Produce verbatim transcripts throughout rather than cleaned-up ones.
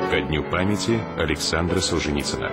ко дню памяти Александра Солженицына.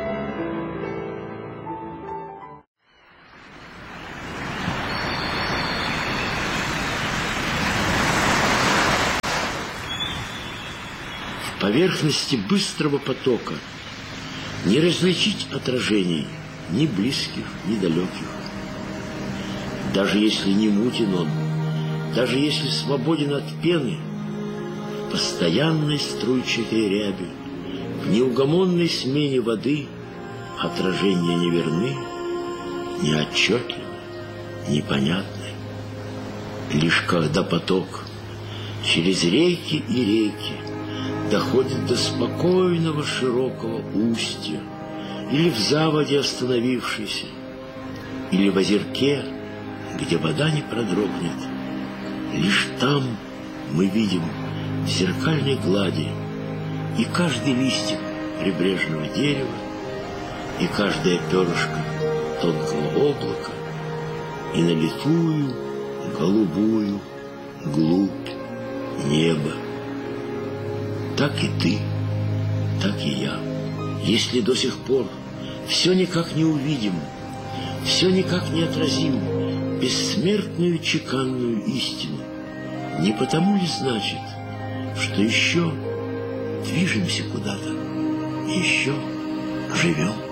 В поверхности быстрого потока не различить отражений ни близких, ни далеких. Даже если не мутен он, даже если свободен от пены, в постоянной струйчатой ряби, в неугомонной смене воды отражения не верны, неотчетливы, непонятны. Лишь когда поток через реки и реки доходит до спокойного широкого устья, или в заводе остановившейся, или в озерке, где вода не продрогнет, лишь там мы видим в зеркальной глади и каждый листик прибрежного дерева, и каждое перышко тонкого облака, и налитую голубую глубь неба. Так и ты, так и я. Если до сих пор все никак не увидим, все никак не отразим бессмертную чеканную истину, не потому ли значит, что еще движемся куда-то, еще живем?